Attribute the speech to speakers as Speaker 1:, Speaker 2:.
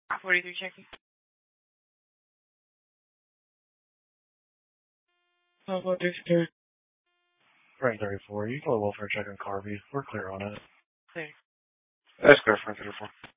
Speaker 1: 43 checking. How about this turn?
Speaker 2: Front 34, you can go welfare check on Carvey. We're clear on it.
Speaker 1: Clear.
Speaker 2: That's clear, front 34.